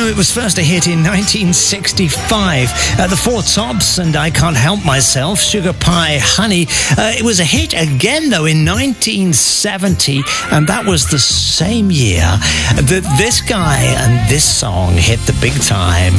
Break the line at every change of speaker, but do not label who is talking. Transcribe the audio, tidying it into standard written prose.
it was first a hit in 1965. The Four Tops and I Can't Help Myself, Sugar Pie Honey. It was a hit again, though, in 1970, and that was the same year that this guy and this song hit the big time.